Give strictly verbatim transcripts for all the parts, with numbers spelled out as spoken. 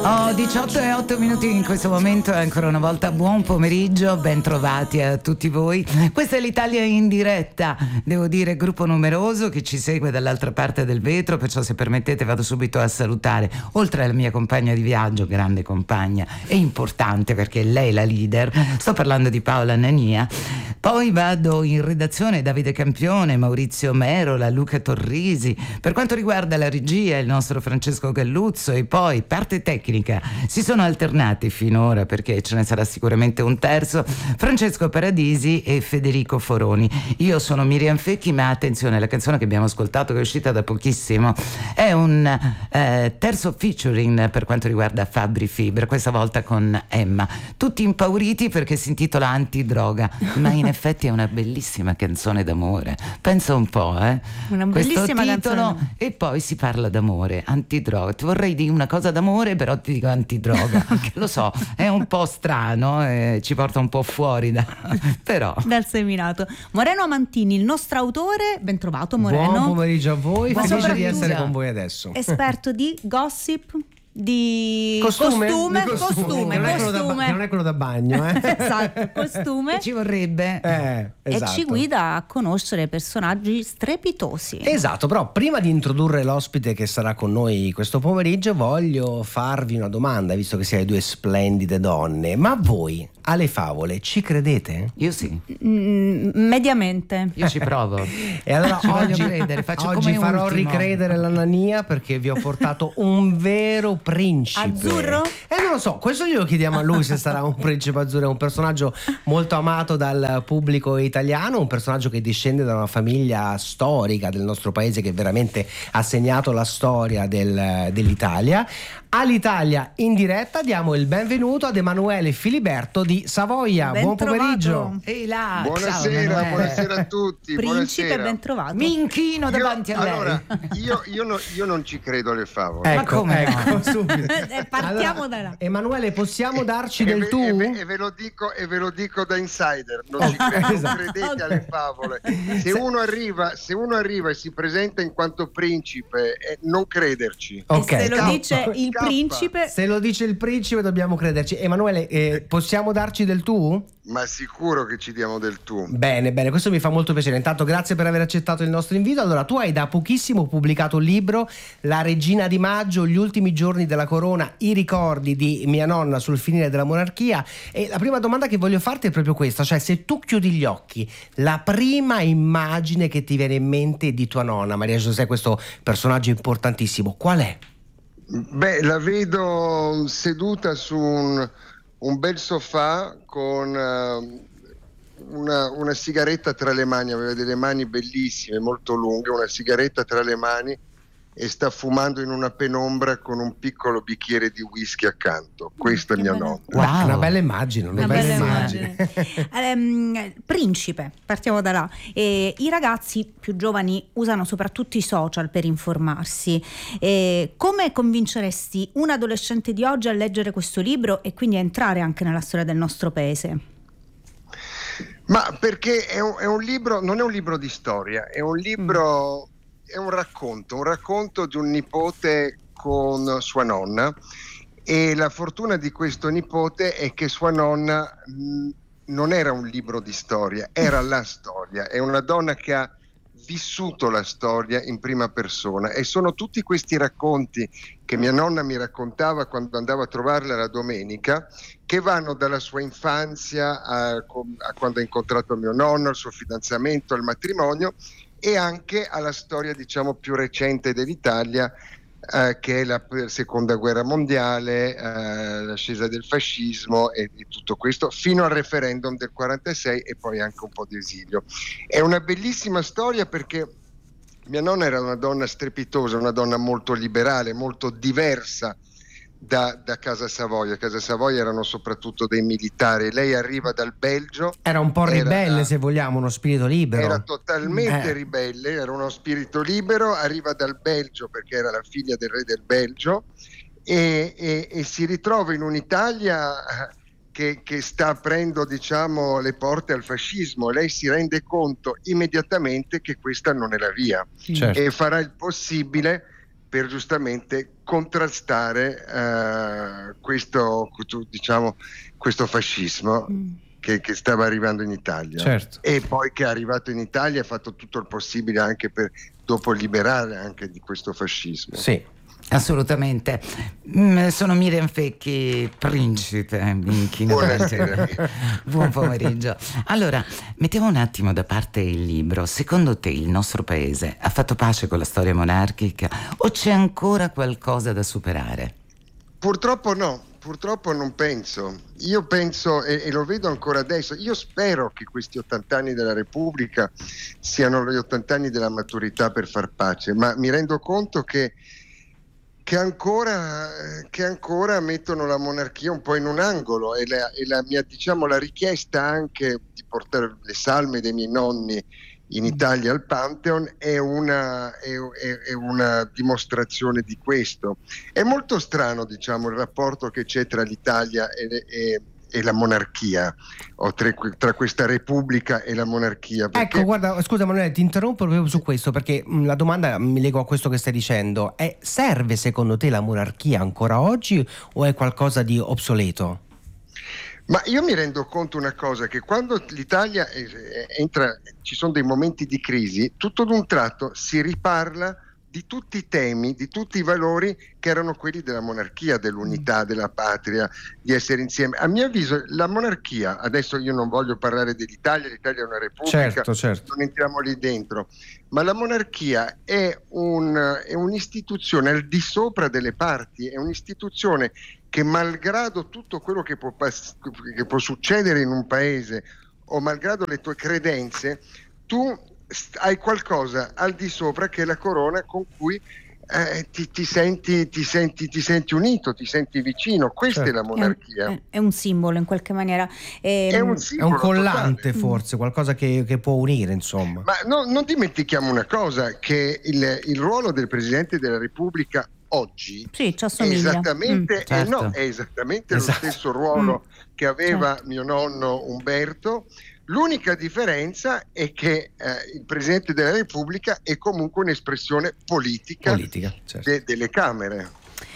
Oh, diciotto e otto minuti in questo momento, e ancora una volta buon pomeriggio, ben trovati a tutti voi. Questa è l'Italia in diretta, devo dire gruppo numeroso che ci segue dall'altra parte del vetro, perciò se permettete vado subito a salutare, oltre alla mia compagna di viaggio, grande compagna e importante perché è lei la leader, sto parlando di Paola Nania. Poi vado in redazione Davide Campione, Maurizio Merola, Luca Torrisi. Per quanto riguarda la regia il nostro Francesco Galluzzo, e poi parte tecnica si sono alternati finora perché ce ne sarà sicuramente un terzo, Francesco Paradisi e Federico Foroni. Io sono Miriam Fecchi, ma attenzione, la canzone che abbiamo ascoltato, che è uscita da pochissimo, è un eh, terzo featuring per quanto riguarda Fabri Fibra, questa volta con Emma. Tutti impauriti perché si intitola Antidroga, ma in effetti è una bellissima canzone d'amore. Pensa un po', eh? Una bellissima questo titolo canzone. E poi si parla d'amore, antidroga. Ti vorrei dire una cosa d'amore, però ti dico antidroga. Lo so, è un po' strano, eh, ci porta un po' fuori da però dal seminato. Moreno Mantini, il nostro autore, ben trovato Moreno. Buon pomeriggio a voi, Buon felice di pomeriggio. essere con voi adesso. Esperto di gossip, di Costume? costume, Di costume, costume. Non è quello da ba- costume. non è quello da bagno, eh? Esatto, costume. ci vorrebbe. Eh, esatto. E ci guida a conoscere personaggi strepitosi. Esatto, però prima di introdurre l'ospite che sarà con noi questo pomeriggio voglio farvi una domanda, visto che siete due splendide donne. Ma voi alle favole ci credete? Io sì, Mm, mediamente. io ci provo. E allora Ci voglio oggi, credere, faccio oggi come farò ultimo. ricredere la Nania perché vi ho portato un vero principe. Azzurro? Eh non lo so, questo glielo chiediamo a lui se sarà un principe azzurro. È un personaggio molto amato dal pubblico italiano, un personaggio che discende da una famiglia storica del nostro paese che veramente ha segnato la storia del, dell'Italia. All'Italia in diretta diamo il benvenuto ad Emanuele Filiberto di Savoia. Ben Buon trovato. pomeriggio. Ehi là, Buonasera, ciao, Emanuele. buonasera a tutti. Principe, buonasera. ben trovato. Mi inchino Io- davanti a lei. allora, io, io, no- io non ci credo alle favole. Ecco, come no? ecco, subito. Eh, partiamo da là. Emanuele, possiamo darci E del ve, tu? e ve- e ve lo dico, e ve lo dico da insider, non, ci credo, non Esatto. credete Ok. alle favole. Se Se- uno, arriva, se uno arriva e si presenta in quanto principe, eh, non crederci. Ok. E se lo Scappa, dice il scappa. principe, Se lo dice il principe dobbiamo crederci. Emanuele, eh, possiamo darci del tu? Ma sicuro che ci diamo del tu. Bene, bene, questo mi fa molto piacere. Intanto grazie per aver accettato il nostro invito. Allora, tu hai da pochissimo pubblicato un libro, La regina di maggio, gli ultimi giorni della corona, i ricordi di mia nonna sul finire della monarchia. E la prima domanda che voglio farti è proprio questa, cioè se tu chiudi gli occhi, la prima immagine che ti viene in mente di tua nonna, Maria José, questo personaggio importantissimo, qual è? Beh, la vedo seduta su un, un bel sofà con eh, una, una sigaretta tra le mani, aveva delle mani bellissime, molto lunghe, una sigaretta tra le mani e sta fumando in una penombra con un piccolo bicchiere di whisky accanto. Questa è che mia bella- nonna. Wow, una bella immagine, una, una bella, bella immagine. immagine. Ehm, principe, partiamo da là. Eh, I ragazzi più giovani usano soprattutto i social per informarsi. Eh, come convinceresti un adolescente di oggi a leggere questo libro e quindi a entrare anche nella storia del nostro paese? Ma perché è un, è un libro, non è un libro di storia, è un libro, è un racconto, un racconto di un nipote con sua nonna, e la fortuna di questo nipote è che sua nonna mh, non era un libro di storia, era la storia, è una donna che ha vissuto la storia in prima persona, e sono tutti questi racconti che mia nonna mi raccontava quando andavo a trovarla la domenica, che vanno dalla sua infanzia a, a quando ha incontrato mio nonno, al suo fidanzamento, al matrimonio, e anche alla storia, diciamo, più recente dell'Italia, eh, che è la seconda guerra mondiale, eh, l'ascesa del fascismo e, e tutto questo, fino al referendum del quarantasei e poi anche un po' di esilio. È una bellissima storia perché mia nonna era una donna strepitosa, una donna molto liberale, molto diversa da, da Casa Savoia. Casa Savoia erano soprattutto dei militari. Lei arriva dal Belgio. Era un po' ribelle, era, se vogliamo, uno spirito libero. Era totalmente eh. ribelle, era uno spirito libero, arriva dal Belgio perché era la figlia del re del Belgio e, e, e si ritrova in un'Italia che, che sta aprendo, diciamo, le porte al fascismo. Lei si rende conto immediatamente che questa non è la via, Certo. e farà il possibile per giustamente contrastare eh, questo, diciamo, questo fascismo mm. che, che stava arrivando in Italia. Certo. E poi che è arrivato in Italia ha fatto tutto il possibile anche per dopo liberare anche di questo fascismo. Sì. Assolutamente. Mm, sono Miriam Fecchi, principe Buonasera. Buon pomeriggio. Allora, mettiamo un attimo da parte il libro. Secondo te il nostro paese ha fatto pace con la storia monarchica o c'è ancora qualcosa da superare? Purtroppo no, purtroppo non penso. Io penso, e, e lo vedo ancora adesso, io spero che questi ottanta anni della Repubblica siano gli ottanta anni della maturità per far pace, ma mi rendo conto che Che ancora, che ancora mettono la monarchia un po' in un angolo e la, e la mia, diciamo, la richiesta anche di portare le salme dei miei nonni in Italia al Pantheon è una, è, è, è una dimostrazione di questo. È molto strano, diciamo, il rapporto che c'è tra l'Italia e, e e la monarchia, o tra, tra questa repubblica e la monarchia. Perché... Ecco, guarda, scusa Manuele, ti interrompo proprio su questo, perché mh, la domanda mi lego a questo che stai dicendo. È, serve secondo te la monarchia ancora oggi o è qualcosa di obsoleto? Ma io mi rendo conto una cosa, che quando l'Italia entra, ci sono dei momenti di crisi, tutto d'un tratto si riparla di tutti i temi, di tutti i valori che erano quelli della monarchia, dell'unità, della patria, di essere insieme. A mio avviso la monarchia, adesso io non voglio parlare dell'Italia, l'Italia è una repubblica, certo, certo. non entriamo lì dentro, ma la monarchia è, un, è un'istituzione al di sopra delle parti, è un'istituzione che malgrado tutto quello che può, pass- che può succedere in un paese o malgrado le tue credenze, tu hai qualcosa al di sopra che è la corona con cui eh, ti, ti, senti, ti, senti, ti senti unito, ti senti vicino. Questa certo. è la monarchia. È un, è un simbolo in qualche maniera. È, è, un, simbolo, è un collante totale. Forse, qualcosa che, che può unire, insomma. Ma no, non dimentichiamo una cosa, che il, il ruolo del Presidente della Repubblica oggi sì, ci è esattamente, mm, certo. eh, no, è esattamente esatto. lo stesso ruolo mm. che aveva certo. mio nonno Umberto. L'unica differenza è che eh, il Presidente della Repubblica è comunque un'espressione politica, politica certo. de- delle Camere.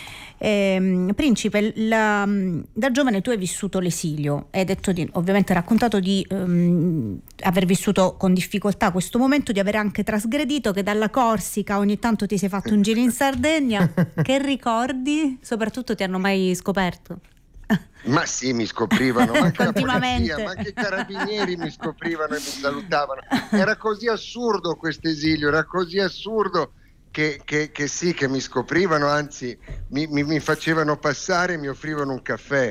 Eh, Principe, la, da giovane tu hai vissuto l'esilio, hai detto di, ovviamente raccontato di um, aver vissuto con difficoltà questo momento, di aver anche trasgredito, che dalla Corsica ogni tanto ti sei fatto un giro in Sardegna. Che ricordi? Soprattutto ti hanno mai scoperto? Ma sì, mi scoprivano, ma anche la continuamente, polizia, ma anche i carabinieri mi scoprivano e mi salutavano. Era così assurdo questo esilio, era così assurdo che, che, che sì, che mi scoprivano, anzi mi, mi, mi facevano passare e mi offrivano un caffè.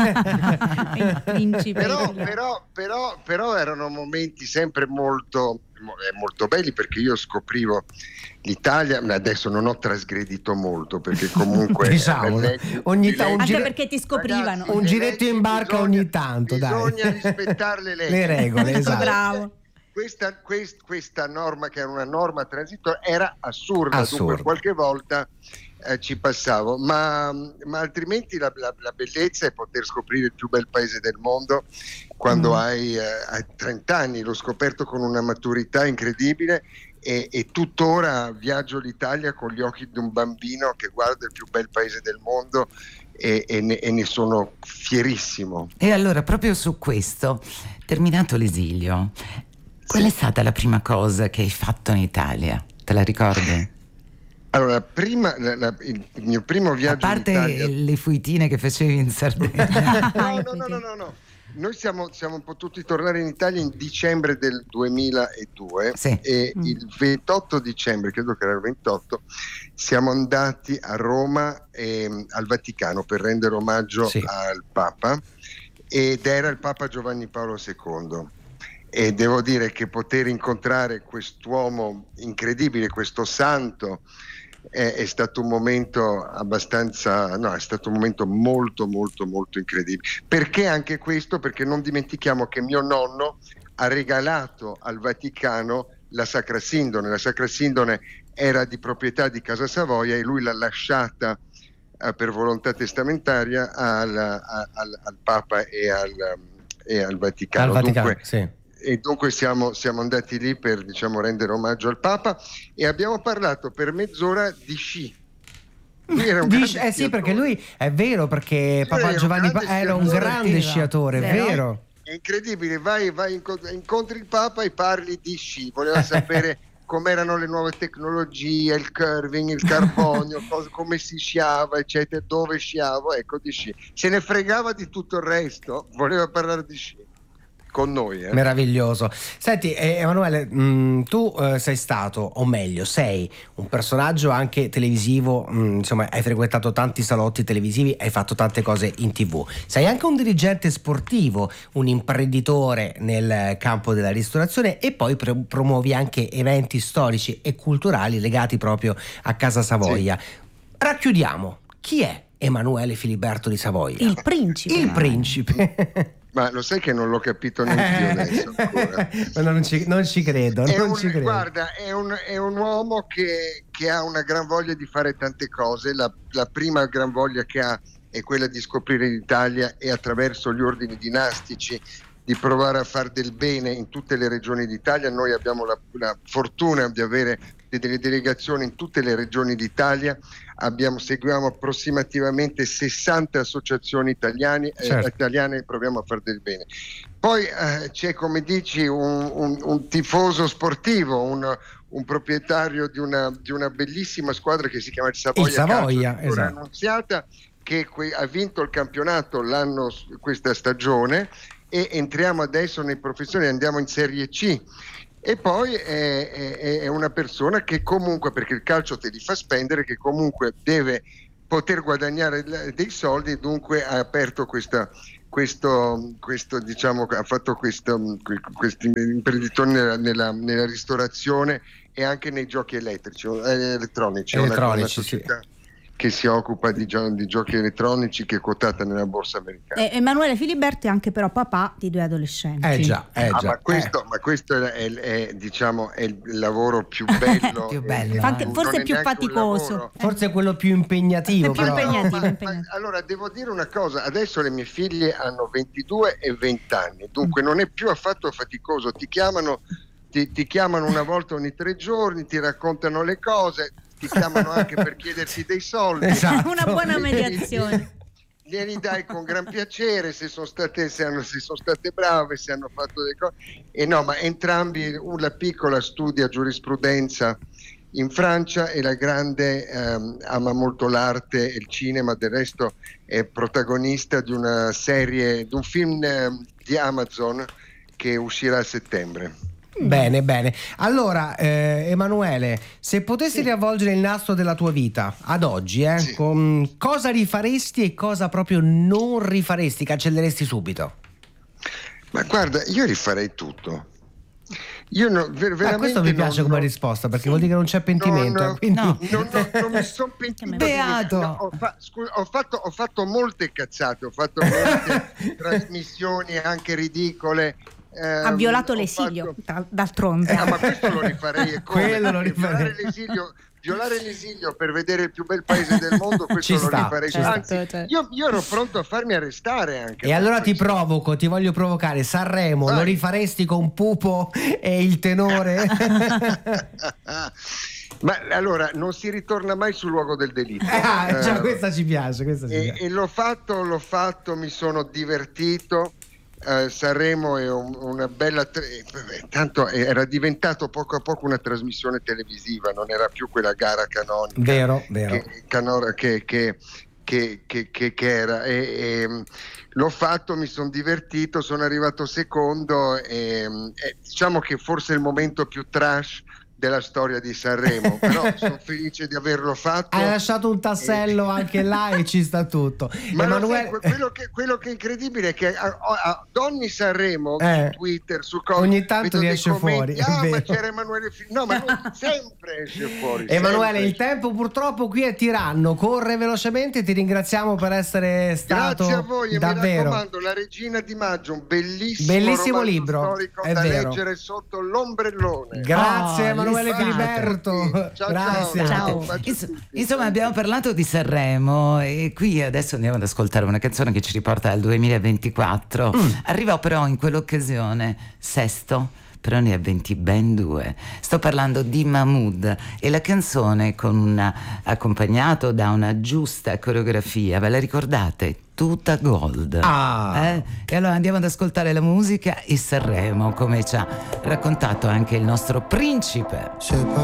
però, però, però, però erano momenti sempre molto, molto belli, perché io scoprivo l'Italia, ma adesso non ho trasgredito molto, perché comunque diciamo leggi, ogni ta- anche gire- perché ti scoprivano. Ragazzi, un giretto in barca bisogna, ogni tanto, bisogna dai. rispettare le leggi, le regole, esatto. Bravo. Questa, quest, questa norma, che era una norma transitoria, era assurda, Assurdo. Dunque qualche volta eh, ci passavo, ma, ma altrimenti la, la, la bellezza è poter scoprire il più bel paese del mondo quando mm. hai, eh, hai trenta anni. L'ho scoperto con una maturità incredibile e, e tuttora viaggio l'Italia con gli occhi di un bambino che guarda il più bel paese del mondo e, e, ne, e ne sono fierissimo. E allora, proprio su questo, terminato l'esilio, qual è stata la prima cosa che hai fatto in Italia? Te la ricordi? Allora, prima, la, la, il, il mio primo viaggio a parte in Italia... le fuitine che facevi in Sardegna. no, no, no, no, no, no. Noi siamo, siamo potuti tornare in Italia in dicembre del duemiladue sì. e mm. il ventotto dicembre, credo che era il ventotto, siamo andati a Roma e al Vaticano per rendere omaggio sì. al Papa, ed era il Papa Giovanni Paolo secondo. E devo dire che poter incontrare quest'uomo incredibile, questo santo, è, è stato un momento abbastanza, no, è stato un momento molto molto molto incredibile. Perché anche questo? Perché non dimentichiamo che mio nonno ha regalato al Vaticano la Sacra Sindone. La Sacra Sindone era di proprietà di Casa Savoia e lui l'ha lasciata eh, per volontà testamentaria al, al, al Papa e al, e al Vaticano. Al Vaticano, Dunque, sì. E dunque siamo, siamo andati lì per, diciamo, rendere omaggio al Papa e abbiamo parlato per mezz'ora di sci. Lui era un Dici, grande eh sì, sciatore. perché lui è vero, perché Lui papà era un Giovanni grande Pa- era un sciatore. grande sciatore, è Vero? vero. È incredibile, vai, vai incont- incontri il Papa e parli di sci, voleva sapere com'erano le nuove tecnologie, il curving, il carbonio, cosa- come si sciava, eccetera, dove sciavo, ecco, di sci. Se ne fregava di tutto il resto, voleva parlare di sci con noi. Eh. Meraviglioso. Senti, eh, Emanuele, mh, tu eh, sei stato, o meglio, sei un personaggio anche televisivo, mh, insomma, hai frequentato tanti salotti televisivi, hai fatto tante cose in tivù. Sei anche un dirigente sportivo, un imprenditore nel campo della ristorazione e poi pro- promuovi anche eventi storici e culturali legati proprio a Casa Savoia. Racchiudiamo, chi è Emanuele Filiberto di Savoia? Il principe. Il principe. Ma lo sai che non l'ho capito neanche io adesso ancora. Ma non ci, non ci credo, È non un, ci credo. guarda, è un, è un uomo che, che ha una gran voglia di fare tante cose. La, la prima gran voglia che ha è quella di scoprire l'Italia e attraverso gli ordini dinastici di provare a fare del bene in tutte le regioni d'Italia. Noi abbiamo la, la fortuna di avere delle delegazioni in tutte le regioni d'Italia, abbiamo, seguiamo approssimativamente sessanta associazioni italiane, Certo. eh, italiane e proviamo a fare del bene. Poi eh, c'è, come dici, un, un, un tifoso sportivo, un, un proprietario di una, di una bellissima squadra che si chiama il Savoia, Il Savoia, Calcio, esatto. Annunziata, che que- ha vinto il campionato l'anno, questa stagione, e entriamo adesso nei professioni, andiamo in Serie C. E poi è, è, è una persona che comunque, perché il calcio te li fa spendere, che comunque deve poter guadagnare dei soldi, dunque ha aperto questa, questo, questo diciamo, ha fatto questo, questi imprenditori nella, nella, nella ristorazione e anche nei giochi elettrici, eh, elettronici, Elettronici, una, una sì. società che si occupa di, gio- di giochi elettronici, che è quotata nella borsa americana. Eh, Emanuele Filiberti è anche però papà di due adolescenti. Eh già, eh Ah, già. ma questo, ma questo è, è- è, diciamo, è il lavoro più bello, Più bello, e- eh. Anche- non forse è più neanche un faticoso. lavoro. Eh, forse è quello più impegnativo, Più però. impegnativo. No, ma- impegnativo. ma allora devo dire una cosa, adesso le mie figlie hanno ventidue e venti anni, dunque non è più affatto faticoso, ti chiamano, ti, ti chiamano una volta ogni tre giorni, ti raccontano le cose, ti chiamano anche per chiederti dei soldi. Esatto. Una buona mediazione. Glieli dai con gran piacere se sono state, se hanno, se sono state brave, se hanno fatto delle cose. E no, ma entrambi, la piccola studia giurisprudenza in Francia e la grande ehm, ama molto l'arte e il cinema, del resto è protagonista di una serie, di un film ehm, di Amazon che uscirà a settembre. Bene, bene. Allora, eh, Emanuele, se potessi Sì. riavvolgere il nastro della tua vita ad oggi, eh, Sì. con cosa rifaresti e cosa proprio non rifaresti, cancelleresti subito? Ma guarda, io rifarei tutto. Io no, ver- Eh, veramente questo mi non- piace come non- risposta, perché vuol dire che non c'è pentimento. No, no, quindi... no. Non, non- non mi sono pentito. Beato. No, ho, fa- scu- ho fatto, ho fatto molte cazzate, ho fatto molte trasmissioni anche ridicole. Ha ehm, violato ho l'esilio, fatto- tra- d'altronde. Eh, ma questo lo rifarei e come? Quello lo Perché rifarei. Violare l'esilio, violare l'esilio per vedere il più bel paese del mondo, questo Ci lo sta, rifarei. ci sta. Anzi, Certo. io, io ero pronto a farmi arrestare anche. E per allora ti questo. provoco, ti voglio provocare. Sanremo, Vai. lo rifaresti con Pupo e il tenore? Ma allora non si ritorna mai sul luogo del delitto. Ah, già, Eh, questa ci piace, questa ci e, piace. e l'ho fatto, l'ho fatto, mi sono divertito. Eh, Sanremo è un- una bella tra- eh, tanto era diventato poco a poco una trasmissione televisiva, non era più quella gara canonica Vero, vero. che, canora- che, che, che, che, che- che era e, e, l'ho fatto, mi sono divertito, sono arrivato secondo e, e diciamo che forse è il momento più trash della storia di Sanremo, però sono felice di averlo fatto. Hai lasciato un tassello anche là e ci sta tutto. Ma lo Emanuele... sai, que- quello, che, quello che è incredibile è che a, a- ad ogni Sanremo Eh, su Twitter, su cose, ogni tanto vedo dei riesce commenti, fuori, è ah, ma vero. c'era Emanuele Fi-". No, ma lui sempre esce fuori. Emanuele, sempre. il tempo purtroppo qui è tiranno, corre velocemente, ti ringraziamo per essere stato Grazie a voi e mi davvero. raccomando, La Regina di Maggio, un bellissimo, Bellissimo romanzo libro, storico è da vero. leggere sotto l'ombrellone. Grazie Oh, Emanuele l'estate. Filiberto. Ciao, Grazie. ciao. Ciao. Un bacio a Ins- tutti. Insomma, abbiamo parlato di Sanremo e qui adesso andiamo ad ascoltare una canzone che ci riporta al duemilaventiquattro. Mm. Arrivò però in quell'occasione sesto però ne ha vinti ben due. Sto parlando di Mahmood e la canzone con una, accompagnato da una giusta coreografia, ve la ricordate? Tutta gold. Ah. Eh? E allora andiamo ad ascoltare la musica e Sanremo, come ci ha raccontato anche il nostro principe.